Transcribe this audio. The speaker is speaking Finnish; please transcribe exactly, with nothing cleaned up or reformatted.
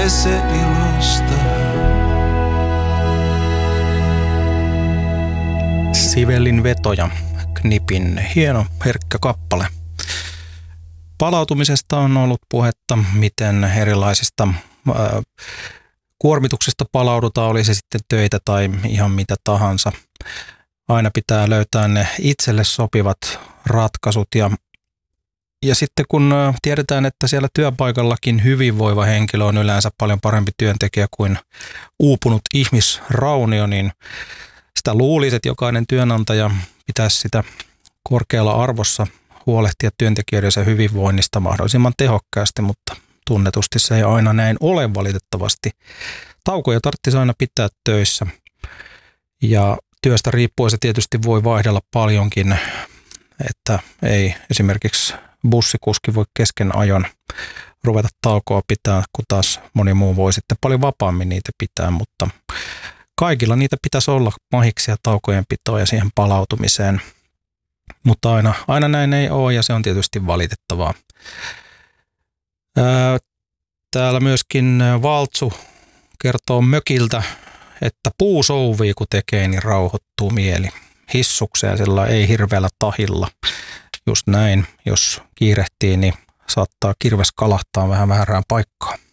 se ilosta. Sibelin vetoja, Knipin hieno herkkä kappale. Palautumisesta on ollut puhetta, miten erilaisista ää, kuormituksesta palaudutaan, oli se sitten töitä tai ihan mitä tahansa. Aina pitää löytää ne itselle sopivat ratkaisut ja, ja sitten kun tiedetään, että siellä työpaikallakin hyvinvoiva henkilö on yleensä paljon parempi työntekijä kuin uupunut ihmisraunio, niin sitä luulisi, että jokainen työnantaja pitäisi sitä korkealla arvossa huolehtia työntekijöiden hyvinvoinnista mahdollisimman tehokkaasti, mutta tunnetusti se ei aina näin ole valitettavasti. Taukoja tarvitsisi aina pitää töissä ja työstä riippuen se tietysti voi vaihdella paljonkin, että ei esimerkiksi bussikuski voi kesken ajon ruveta taukoa pitää, kun taas moni muu voi sitten paljon vapaammin niitä pitää, mutta kaikilla niitä pitäisi olla mahiksia taukojen pitoa ja siihen palautumiseen, mutta aina, aina näin ei ole ja se on tietysti valitettavaa. Täällä myöskin Valtsu kertoo mökiltä, että puu souvii kun tekee, niin rauhoittuu mieli. Hissukseen sillä ei hirveällä tahilla. Just näin, jos kiirehtii, niin saattaa kirves kalahtaa vähän väärään paikkaan.